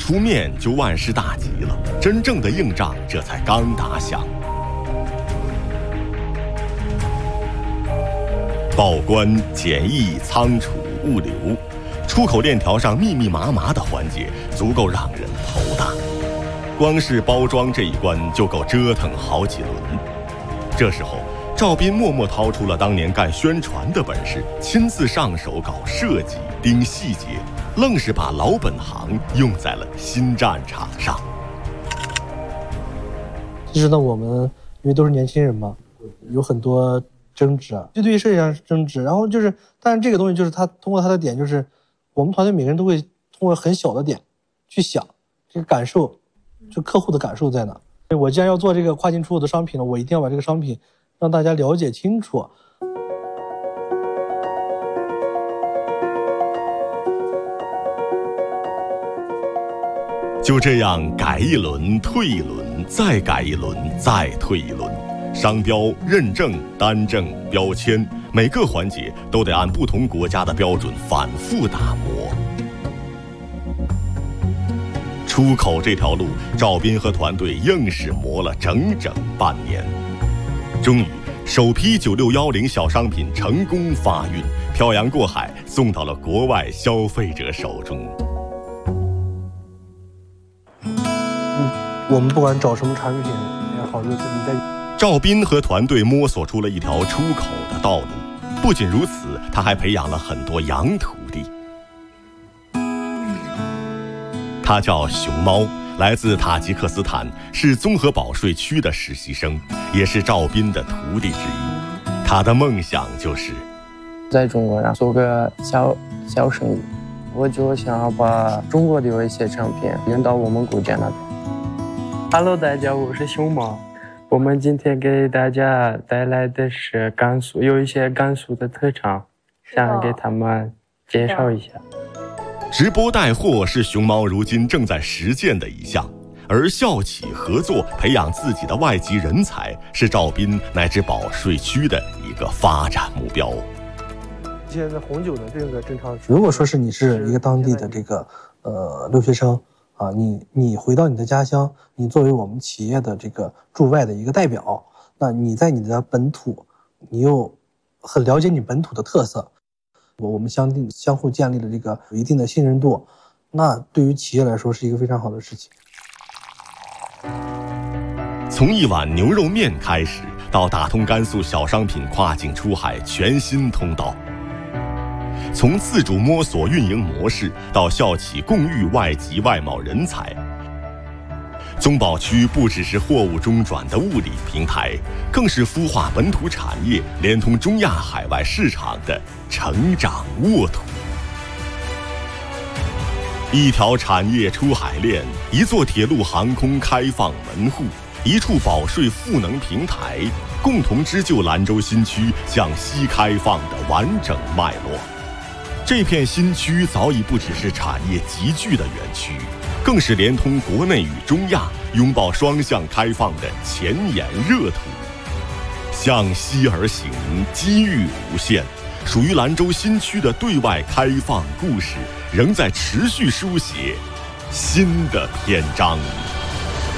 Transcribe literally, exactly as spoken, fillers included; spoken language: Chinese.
出面就万事大吉了，真正的硬仗这才刚打响。报关、检疫、仓储、物流，出口链条上密密麻麻的环节，足够让人头大。光是包装这一关就够折腾好几轮。这时候，赵斌默默掏出了当年干宣传的本事，亲自上手搞设计、盯细节，愣是把老本行用在了新战场上。 其实呢，我们因为都是年轻人嘛，有很多争执啊，就对于设计上是争执。然后就是，但是这个东西就是他通过他的点，就是我们团队每个人都会通过很小的点去想这个感受，就客户的感受在哪。我既然要做这个跨境出口的商品了，我一定要把这个商品让大家了解清楚。 就这样改一轮，退一轮，再改一轮，再退一轮。商标、认证、单证、标签，每个环节都得按不同国家的标准反复打磨。出口这条路，赵斌和团队硬是磨了整整半年。终于，首批九六一零小商品成功发运，漂洋过海送到了国外消费者手中。 嗯，我们不管找什么产品也好，就是你在。 赵斌和团队摸索出了一条出口的道路。不仅如此，他还培养了很多洋徒弟。他叫熊猫，来自塔吉克斯坦，是综合保税区的实习生，也是赵斌的徒弟之一。他的梦想就是在中国上做个小小生意，我就想要把中国的有一些产品引到我们国家那边。Hello， 大家，我是熊猫。我们今天给大家带来的是甘肃，有一些甘肃的特产，想给他们介绍一下。 直播带货是熊猫如今正在实践的一项，而校企合作培养自己的外籍人才是赵斌乃至保税区的一个发展目标。 现在红酒的这个正常，如果说是你是一个当地的这个呃留学生啊，你你回到你的家乡，你作为我们企业的这个驻外的一个代表，那你在你的本土，你又很了解你本土的特色，我们相定相互建立了这个有一定的信任度，那对于企业来说是一个非常好的事情。 从一碗牛肉面开始，到打通甘肃小商品跨境出海全新通道。从自主摸索运营模式到校企共育外籍外贸人才，综保区不只是货物中转的物理平台，更是孵化本土产业连通中亚海外市场的成长沃土。一条产业出海链，一座铁路航空开放门户，一处保税赋能平台，共同织就兰州新区向西开放的完整脉络。这片新区早已不只是产业集聚的园区，更是连通国内与中亚、拥抱双向开放的前沿热土。向西而行，机遇无限，属于兰州新区的对外开放故事，仍在持续书写新的篇章。